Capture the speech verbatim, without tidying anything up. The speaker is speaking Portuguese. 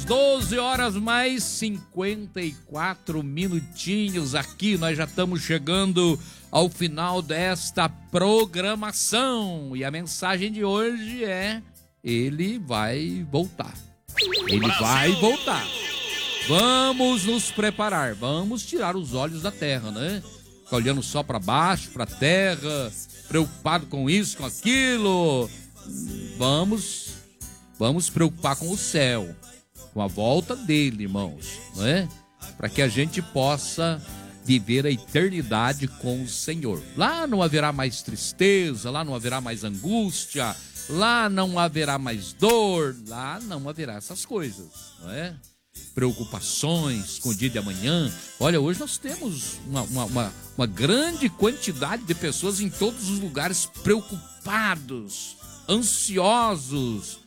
doze horas mais cinquenta e quatro minutinhos aqui. Nós já estamos chegando ao final desta programação. E a mensagem de hoje é: ele vai voltar. Ele Brasil! vai voltar. Vamos nos preparar. Vamos tirar os olhos da terra, né? Ficar olhando só para baixo, para a terra, preocupado com isso, com aquilo. Vamos, vamos preocupar com o céu, com a volta dele, irmãos, não é? Para que a gente possa viver a eternidade com o Senhor. Lá não haverá mais tristeza, lá não haverá mais angústia, lá não haverá mais dor, lá não haverá essas coisas, não é? Preocupações com o dia de amanhã. Olha, hoje nós temos uma, uma, uma, uma grande quantidade de pessoas em todos os lugares preocupados, ansiosos,